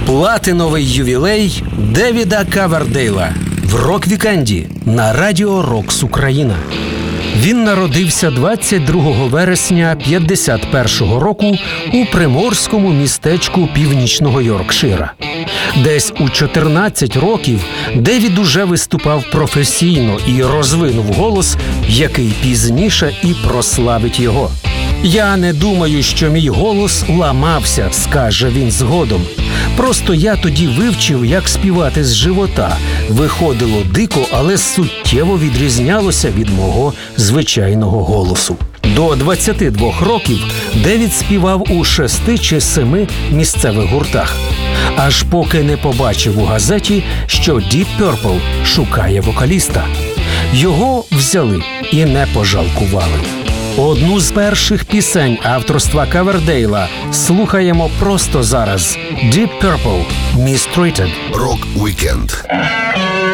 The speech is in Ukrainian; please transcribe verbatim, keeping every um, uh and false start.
Платиновий ювілей Девіда Ковердейла в рок-вікенді на радіо «Рокс Україна». Він народився двадцять другого вересня п'ятдесят першого року у приморському містечку північного Йоркшира. Десь у чотирнадцять років Девід уже виступав професійно і розвинув голос, який пізніше і прославить його. «Я не думаю, що мій голос ламався», – скаже він згодом. «Просто я тоді вивчив, як співати з живота. Виходило дико, але суттєво відрізнялося від мого звичайного голосу». До двадцяти двох років Девід співав у шести чи семи місцевих гуртах. Аж поки не побачив у газеті, що Deep Purple шукає вокаліста. Його взяли і не пожалкували. Одну з перших пісень авторства Ковердейла слухаємо просто зараз. Deep Purple – Mistreated. Рок-вікенд.